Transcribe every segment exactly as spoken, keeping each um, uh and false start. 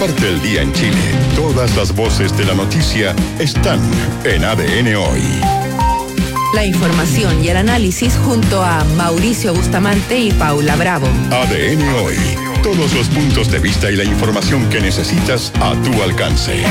Parte del día en Chile. Todas las voces de la noticia están en A D N Hoy. La información y el análisis junto a Mauricio Bustamante y Paula Bravo. A D N Hoy. Todos los puntos de vista y la información que necesitas a tu alcance.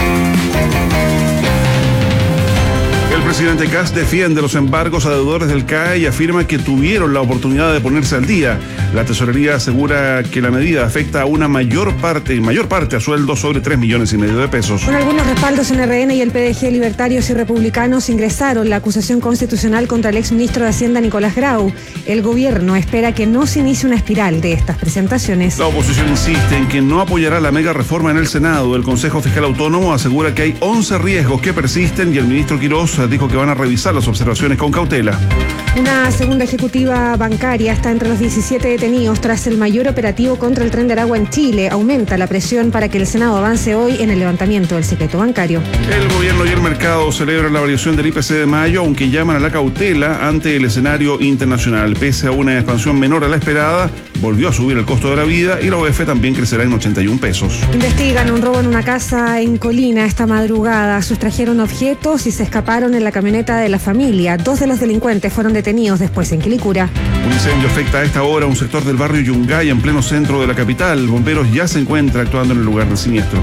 El presidente Kast defiende los embargos a deudores del C A E y afirma que tuvieron la oportunidad de ponerse al día. La tesorería asegura que la medida afecta a una mayor parte, mayor parte a sueldos sobre tres millones y medio de pesos. Con algunos respaldos en R N y el P D G, libertarios y republicanos ingresaron la acusación constitucional contra el exministro de Hacienda Nicolás Grau. El gobierno espera que no se inicie una espiral de estas presentaciones. La oposición insiste en que no apoyará la mega reforma en el Senado. El Consejo Fiscal Autónomo asegura que hay once riesgos que persisten y el ministro Quirós dijo que van a revisar las observaciones con cautela. Una segunda ejecutiva bancaria está entre los diecisiete detenidos tras el mayor operativo contra el Tren de Aragua en Chile. Aumenta la presión para que el Senado avance hoy en el levantamiento del secreto bancario. El gobierno y el mercado celebran la variación del I P C de mayo, aunque llaman a la cautela ante el escenario internacional. Pese a una expansión menor a la esperada, volvió a subir el costo de la vida y la O F también crecerá en ochenta y un pesos. Investigan un robo en una casa en Colina esta madrugada. Sustrajeron objetos y se escaparon en la camioneta de la familia. Dos de los delincuentes fueron detenidos después en Quilicura. Un incendio afecta a esta hora un sector del barrio Yungay en pleno centro de la capital. Bomberos ya se encuentran actuando en el lugar del siniestro.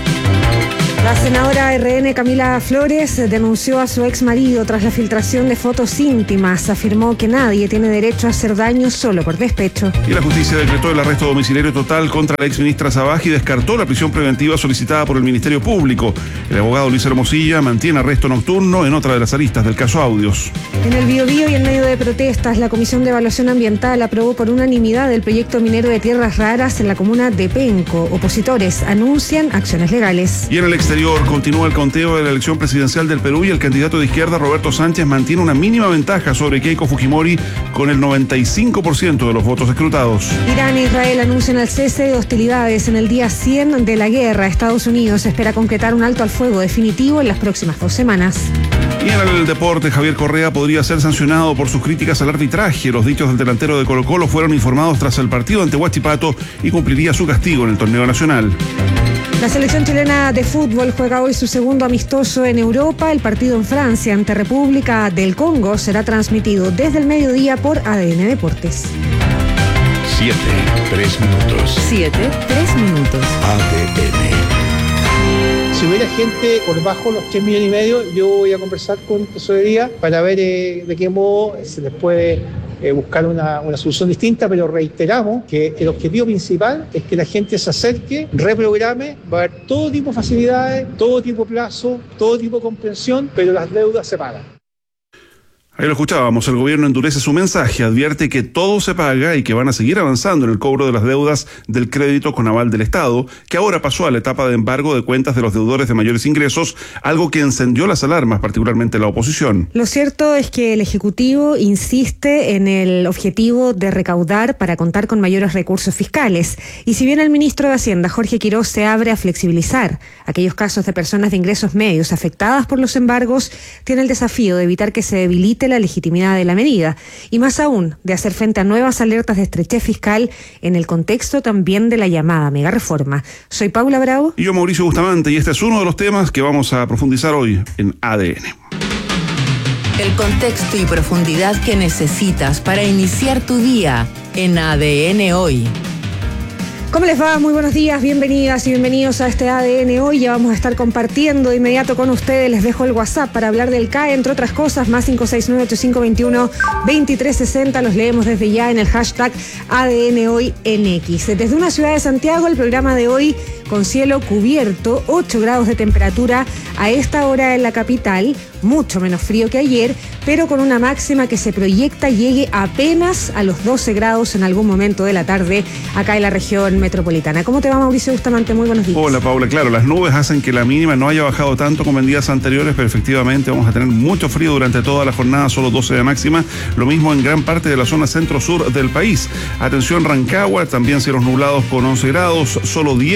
La senadora R N Camila Flores denunció a su ex marido tras la filtración de fotos íntimas. Afirmó que nadie tiene derecho a hacer daño solo por despecho. Y la justicia decretó el arresto domiciliario total contra la exministra Sabaj y descartó la prisión preventiva solicitada por el Ministerio Público. El abogado Luis Hermosilla mantiene arresto nocturno en otra de las aristas del caso Audios. En el Biobío y en medio de protestas, la Comisión de Evaluación Ambiental aprobó por unanimidad el proyecto minero de tierras raras en la comuna de Penco. Opositores anuncian acciones legales. Y en el exterior continúa el conteo de la elección presidencial del Perú y el candidato de izquierda Roberto Sánchez mantiene una mínima ventaja sobre Keiko Fujimori con el noventa y cinco por ciento de los votos escrutados. Irán e Israel anuncian el cese de hostilidades en el día cien de la guerra. Estados Unidos espera concretar un alto al fuego definitivo en las próximas dos semanas. Y en el deporte, Javier Correa podría ser sancionado por sus críticas al arbitraje. Los dichos del delantero de Colo-Colo fueron informados tras el partido ante Huachipato y cumpliría su castigo en el torneo nacional. La selección chilena de fútbol juega hoy su segundo amistoso en Europa. El partido en Francia ante República del Congo será transmitido desde el mediodía por A D N Deportes. Siete, tres minutos. Siete, tres minutos. A D N. Si hubiera gente por bajo los tres millones y medio, yo voy a conversar con tesorería para ver eh, de qué modo se les puede eh, buscar una, una solución distinta, pero reiteramos que el objetivo principal es que la gente se acerque, reprograme, va a haber todo tipo de facilidades, todo tipo de plazo, todo tipo de comprensión, pero las deudas se pagan. Ahí lo escuchábamos, el gobierno endurece su mensaje, advierte que todo se paga y que van a seguir avanzando en el cobro de las deudas del crédito con aval del Estado, que ahora pasó a la etapa de embargo de cuentas de los deudores de mayores ingresos, algo que encendió las alarmas, particularmente la oposición. Lo cierto es que el Ejecutivo insiste en el objetivo de recaudar para contar con mayores recursos fiscales. Y si bien el ministro de Hacienda, Jorge Quirós, se abre a flexibilizar aquellos casos de personas de ingresos medios afectadas por los embargos, tiene el desafío de evitar que se debilite la legitimidad de la medida y más aún de hacer frente a nuevas alertas de estrechez fiscal en el contexto también de la llamada mega reforma. Soy Paula Bravo. Y yo Mauricio Bustamante y este es uno de los temas que vamos a profundizar hoy en A D N. El contexto y profundidad que necesitas para iniciar tu día en A D N Hoy. ¿Cómo les va? Muy buenos días, bienvenidas y bienvenidos a este A D N Hoy. Ya vamos a estar compartiendo de inmediato con ustedes. Les dejo el WhatsApp para hablar del C A E, entre otras cosas, más cinco seis nueve ocho cinco dos uno dos tres seis cero. Los leemos desde ya en el hashtag A D N Hoy N X. Desde una ciudad de Santiago, el programa de hoy con cielo cubierto, ocho grados de temperatura a esta hora en la capital, mucho menos frío que ayer, pero con una máxima que se proyecta llegue apenas a los doce grados en algún momento de la tarde acá en la región metropolitana. ¿Cómo te va, Mauricio Bustamante? Muy buenos días. Hola, Paula. Claro, las nubes hacen que la mínima no haya bajado tanto como en días anteriores, pero efectivamente vamos a tener mucho frío durante toda la jornada, solo doce de máxima, lo mismo en gran parte de la zona centro-sur del país. Atención, Rancagua, también cielos nublados con once grados, solo diez de máxima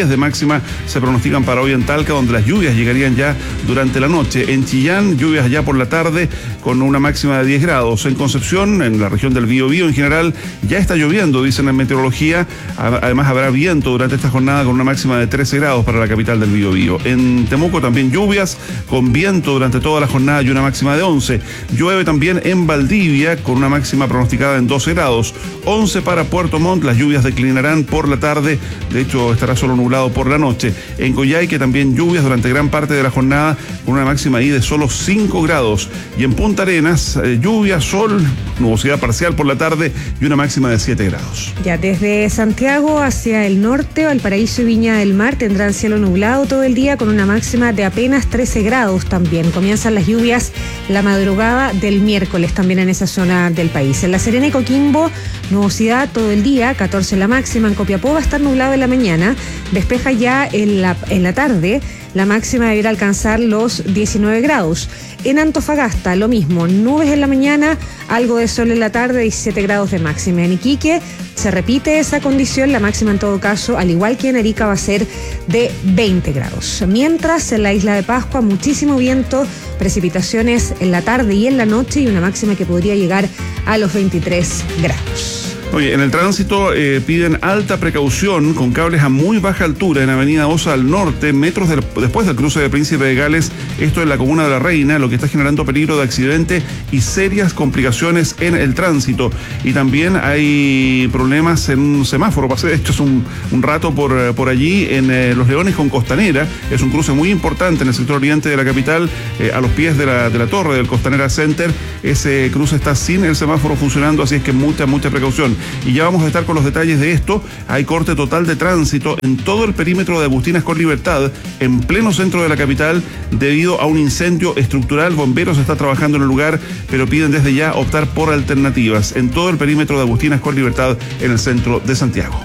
máxima se pronostican para hoy en Talca, donde las lluvias llegarían ya durante la noche. En Chillán, lluvias ya por la tarde con una máxima de diez grados. En Concepción, en la región del Biobío en general, ya está lloviendo, dicen en meteorología. Además habrá viento durante esta jornada con una máxima de trece grados para la capital del Biobío. En Temuco también lluvias con viento durante toda la jornada y una máxima de once. Llueve también en Valdivia con una máxima pronosticada en doce grados. once para Puerto Montt, las lluvias declinarán por la tarde, de hecho estará solo nublado por la noche. En Coyhaique también lluvias durante gran parte de la jornada con una máxima ahí de solo cinco grados. Y en Punta Arenas, eh, lluvia, sol, nubosidad parcial por la tarde y una máxima de siete grados. Ya desde Santiago hacia el norte, Valparaíso y Viña del Mar tendrán cielo nublado todo el día con una máxima de apenas trece grados también. Comienzan las lluvias la madrugada del miércoles también en esa zona del país. En La Serena y Coquimbo, nubosidad todo el día, catorce la máxima. En Copiapó va a estar nublado en la mañana, despeja ya en la, en la tarde. La máxima deberá alcanzar los diecinueve grados. En Antofagasta, lo mismo, nubes en la mañana, algo de sol en la tarde, diecisiete grados de máxima. En Iquique se repite esa condición, la máxima en todo caso, al igual que en Arica, va a ser de veinte grados. Mientras, en la isla de Pascua, muchísimo viento, precipitaciones en la tarde y en la noche y una máxima que podría llegar a los veintitrés grados. Oye, en el tránsito eh, piden alta precaución con cables a muy baja altura en Avenida Osa al norte, metros del, después del cruce de Príncipe de Gales, esto en la comuna de La Reina, lo que está generando peligro de accidente y serias complicaciones en el tránsito. Y también hay problemas en un semáforo, pasé de hecho es un, un rato por, por allí, en eh, Los Leones con Costanera, es un cruce muy importante en el sector oriente de la capital, eh, a los pies de la, de la torre del Costanera Center. Ese cruce está sin el semáforo funcionando, así es que mucha, mucha precaución. Y ya vamos a estar con los detalles de esto. Hay corte total de tránsito en todo el perímetro de Agustinas con Libertad, en pleno centro de la capital, debido a un incendio estructural. Bomberos está trabajando en el lugar, pero piden desde ya optar por alternativas en todo el perímetro de Agustinas con Libertad, en el centro de Santiago.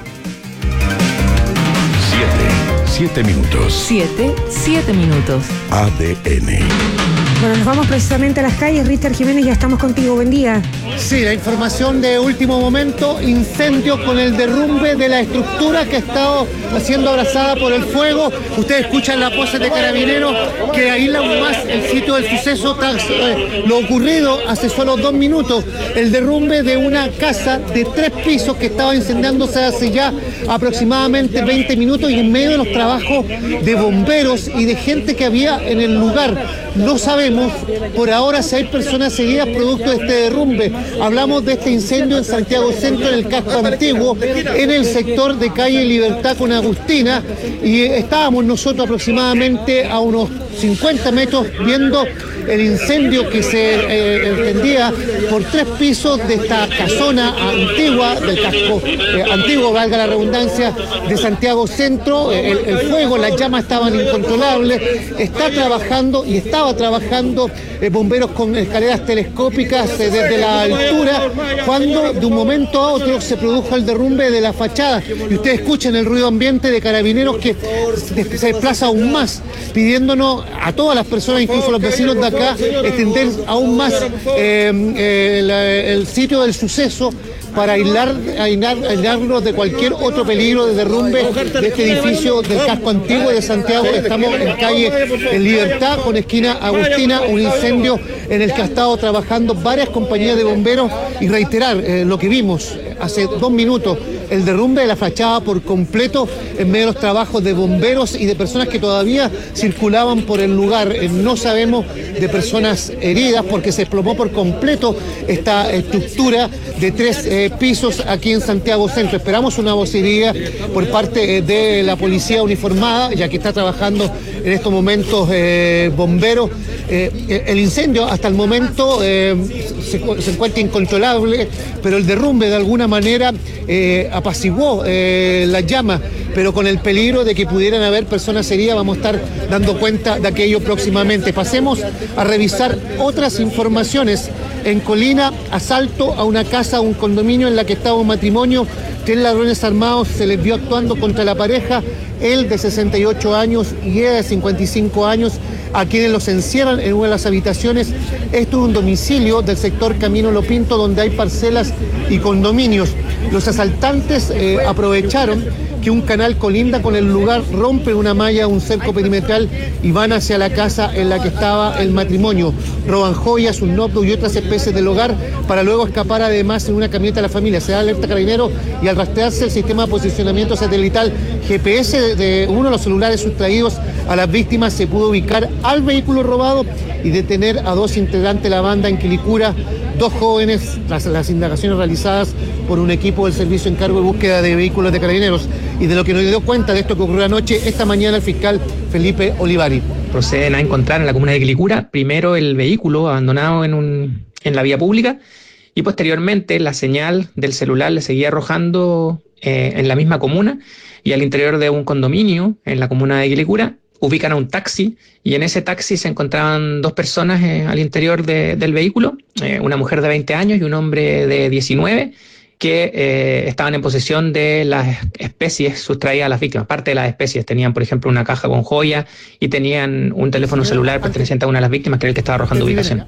Siete, siete minutos. Siete, siete minutos. A D N. Bueno, nos vamos precisamente a las calles. Richard Jiménez, ya estamos contigo. Buen día. Sí, la información de último momento, incendio con el derrumbe de la estructura que ha estado siendo abrazada por el fuego. Ustedes escuchan la voz de carabineros que aísla aún más el sitio del suceso tras eh, lo ocurrido hace solo dos minutos. El derrumbe de una casa de tres pisos que estaba incendiándose hace ya aproximadamente veinte minutos y en medio de los trabajos de bomberos y de gente que había en el lugar. No sabemos por ahora si hay personas heridas producto de este derrumbe. Hablamos de este incendio en Santiago Centro, en el casco antiguo, en el sector de calle Libertad con Agustina, y estábamos nosotros aproximadamente a unos cincuenta metros viendo el incendio que se eh, extendía por tres pisos de esta casona antigua, del casco eh, antiguo, valga la redundancia, de Santiago Centro. El, el fuego, las llamas estaban incontrolables. Está trabajando y estaba trabajando eh, bomberos con escaleras telescópicas eh, desde la altura, cuando de un momento a otro se produjo el derrumbe de la fachada. Y ustedes escuchan el ruido ambiente de carabineros que se desplaza aún más, pidiéndonos a todas las personas, incluso los vecinos de acá, extender aún más eh, eh, el, el sitio del suceso para aislar, aislar, aislarnos de cualquier otro peligro de derrumbe de este edificio del casco antiguo de Santiago. Estamos en calle en Libertad con esquina Agustina, un incendio en el que ha estado trabajando varias compañías de bomberos, y reiterar eh, lo que vimos hace dos minutos, el derrumbe de la fachada por completo en medio de los trabajos de bomberos y de personas que todavía circulaban por el lugar. Eh, no sabemos de personas heridas porque se desplomó por completo esta estructura de tres eh, pisos aquí en Santiago Centro. Esperamos una vocería por parte eh, de la policía uniformada, ya que está trabajando en estos momentos eh, bomberos. Eh, el incendio hasta el momento eh, se, se encuentra incontrolable, pero el derrumbe de alguna manera eh, apaciguó eh, la llama, pero con el peligro de que pudieran haber personas heridas. Vamos a estar dando cuenta de aquello próximamente. Pasemos a revisar otras informaciones. En Colina, asalto a una casa, a un condominio en la que estaba un matrimonio. Tres ladrones armados se les vio actuando contra la pareja, él de sesenta y ocho años y ella de cincuenta y cinco años, a quienes los encierran en una de las habitaciones. Esto es un domicilio del sector Camino Lo Pinto, donde hay parcelas y condominios. Los asaltantes eh, aprovecharon que un canal colinda con el lugar, rompen una malla, un cerco perimetral y van hacia la casa en la que estaba el matrimonio. Roban joyas, un notebook y otras especies del hogar para luego escapar además en una camioneta de la familia. Se da alerta a Carabineros y al rastrearse el sistema de posicionamiento satelital G P S de uno de los celulares sustraídos a las víctimas, se pudo ubicar al vehículo robado y detener a dos integrantes de la banda en Quilicura, dos jóvenes, tras las indagaciones realizadas por un equipo del servicio encargo de búsqueda de vehículos de Carabineros. Y de lo que nos dio cuenta de esto que ocurrió anoche, esta mañana el fiscal Felipe Olivari. Proceden a encontrar en la comuna de Quilicura primero el vehículo abandonado en, un, en la vía pública y posteriormente la señal del celular le seguía arrojando eh, en la misma comuna y al interior de un condominio en la comuna de Quilicura ubican a un taxi y en ese taxi se encontraban dos personas eh, al interior de, del vehículo, eh, una mujer de veinte años y un hombre de diecinueve, que eh, estaban en posesión de las especies sustraídas a las víctimas. Parte de las especies tenían, por ejemplo, una caja con joyas y tenían un teléfono celular perteneciente a una de las víctimas, que era el que estaba arrojando ubicación.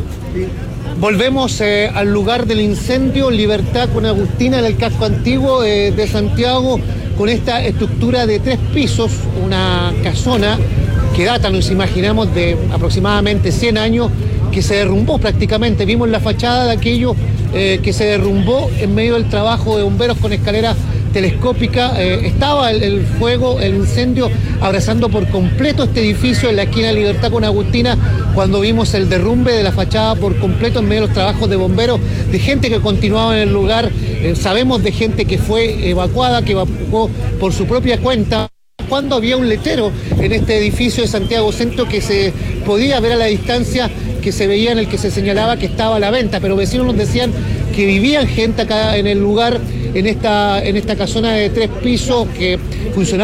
Volvemos eh, al lugar del incendio, Libertad con Agustina, en el casco antiguo eh, de Santiago, con esta estructura de tres pisos, una casona que data, nos imaginamos, de aproximadamente cien años, que se derrumbó prácticamente. Vimos la fachada de aquello eh, que se derrumbó en medio del trabajo de bomberos con escalera telescópica. Eh, estaba el, el fuego, el incendio, abrazando por completo este edificio en la esquina de Libertad con Agustina, cuando vimos el derrumbe de la fachada por completo en medio de los trabajos de bomberos, de gente que continuaba en el lugar. Eh, sabemos de gente que fue evacuada, que evacuó por su propia cuenta, cuando había un letrero en este edificio de Santiago Centro que se podía ver a la distancia, que se veía, en el que se señalaba que estaba a la venta, pero vecinos nos decían que vivían gente acá en el lugar, en esta, en esta casona de tres pisos que funcionaba